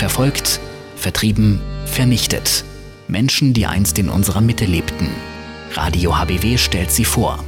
Verfolgt, vertrieben, vernichtet. Menschen, die einst in unserer Mitte lebten. Radio HBW stellt sie vor.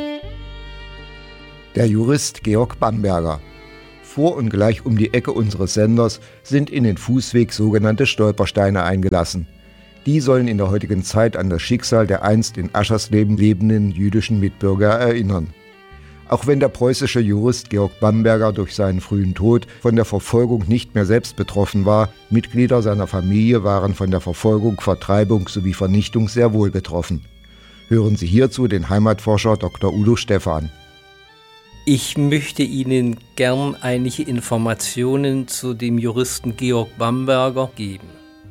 Der Jurist Georg Bamberger. Vor und gleich um die Ecke unseres Senders sind in den Fußweg sogenannte Stolpersteine eingelassen. Die sollen in der heutigen Zeit an das Schicksal der einst in Aschersleben lebenden jüdischen Mitbürger erinnern. Auch wenn der preußische Jurist Georg Bamberger durch seinen frühen Tod von der Verfolgung nicht mehr selbst betroffen war, Mitglieder seiner Familie waren von der Verfolgung, Vertreibung sowie Vernichtung sehr wohl betroffen. Hören Sie hierzu den Heimatforscher Dr. Udo Stephan. Ich möchte Ihnen gern einige Informationen zu dem Juristen Georg Bamberger geben.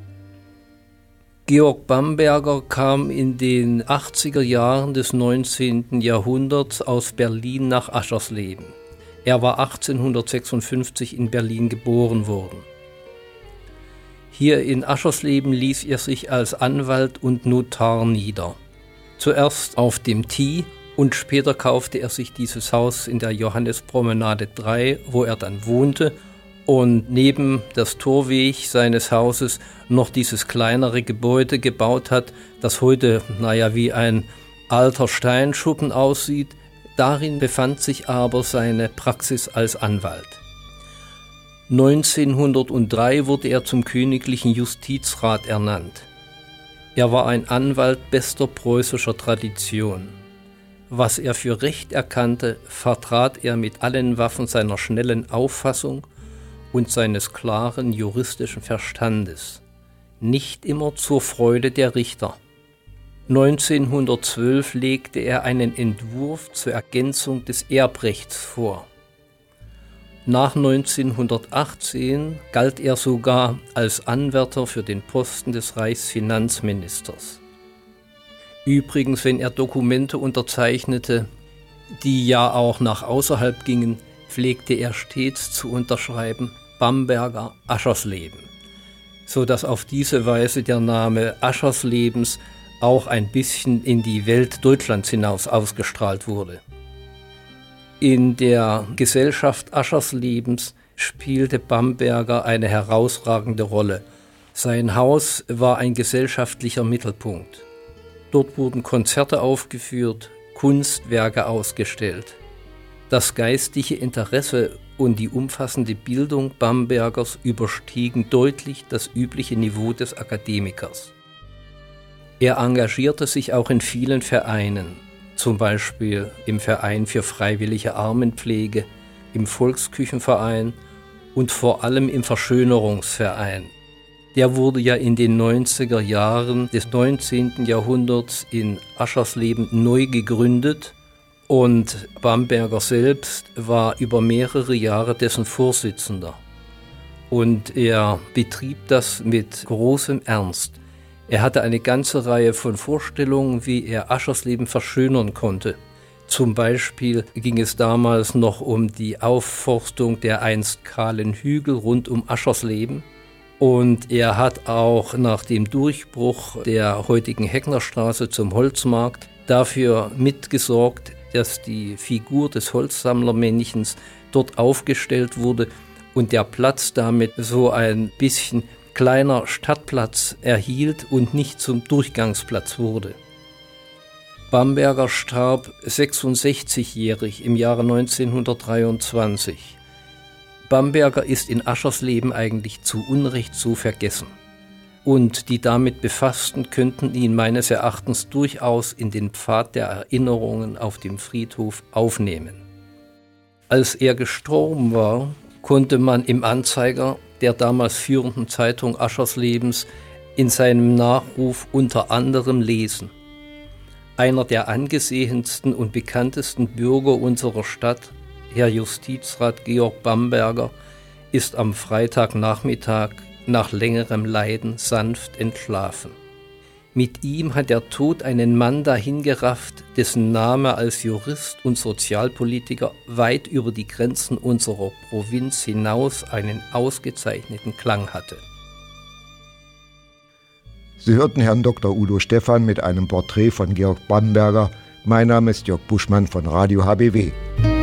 Georg Bamberger kam in den 80er Jahren des 19. Jahrhunderts aus Berlin nach Aschersleben. Er war 1856 in Berlin geboren worden. Hier in Aschersleben ließ er sich als Anwalt und Notar nieder. Zuerst auf dem Thie und später kaufte er sich dieses Haus in der Johannespromenade 3, wo er dann wohnte, und neben das Torweg seines Hauses noch dieses kleinere Gebäude gebaut hat, das heute, wie ein alter Steinschuppen aussieht. Darin befand sich aber seine Praxis als Anwalt. 1903 wurde er zum königlichen Justizrat ernannt. Er war ein Anwalt bester preußischer Tradition. Was er für Recht erkannte, vertrat er mit allen Waffen seiner schnellen Auffassung und seines klaren juristischen Verstandes, nicht immer zur Freude der Richter. 1912 legte er einen Entwurf zur Ergänzung des Erbrechts vor. Nach 1918 galt er sogar als Anwärter für den Posten des Reichsfinanzministers. Übrigens, wenn er Dokumente unterzeichnete, die ja auch nach außerhalb gingen, pflegte er stets zu unterschreiben Bamberger Aschersleben, sodass auf diese Weise der Name Ascherslebens auch ein bisschen in die Welt Deutschlands hinaus ausgestrahlt wurde. In der Gesellschaft Ascherslebens spielte Bamberger eine herausragende Rolle. Sein Haus war ein gesellschaftlicher Mittelpunkt. Dort wurden Konzerte aufgeführt, Kunstwerke ausgestellt. Das geistige Interesse und die umfassende Bildung Bambergers überstiegen deutlich das übliche Niveau des Akademikers. Er engagierte sich auch in vielen Vereinen, zum Beispiel im Verein für freiwillige Armenpflege, im Volksküchenverein und vor allem im Verschönerungsverein. Der wurde ja in den 90er Jahren des 19. Jahrhunderts in Aschersleben neu gegründet und Bamberger selbst war über mehrere Jahre dessen Vorsitzender. Und er betrieb das mit großem Ernst. Er hatte eine ganze Reihe von Vorstellungen, wie er Aschersleben verschönern konnte. Zum Beispiel ging es damals noch um die Aufforstung der einst kahlen Hügel rund um Aschersleben. Und er hat auch nach dem Durchbruch der heutigen Hecknerstraße zum Holzmarkt dafür mitgesorgt, dass die Figur des Holzsammlermännchens dort aufgestellt wurde und der Platz damit so ein bisschen kleiner Stadtplatz erhielt und nicht zum Durchgangsplatz wurde. Bamberger starb 66-jährig im Jahre 1923. Bamberger ist in Aschersleben eigentlich zu Unrecht so vergessen. Und die damit Befassten könnten ihn meines Erachtens durchaus in den Pfad der Erinnerungen auf dem Friedhof aufnehmen. Als er gestorben war, konnte man im Anzeiger der damals führenden Zeitung Ascherslebens in seinem Nachruf unter anderem lesen: Einer der angesehensten und bekanntesten Bürger unserer Stadt, Herr Justizrat Georg Bamberger, ist am Freitagnachmittag nach längerem Leiden sanft entschlafen. Mit ihm hat der Tod einen Mann dahingerafft, dessen Name als Jurist und Sozialpolitiker weit über die Grenzen unserer Provinz hinaus einen ausgezeichneten Klang hatte. Sie hörten Herrn Dr. Udo Stephan mit einem Porträt von Georg Bamberger. Mein Name ist Jörg Buschmann von Radio HBW.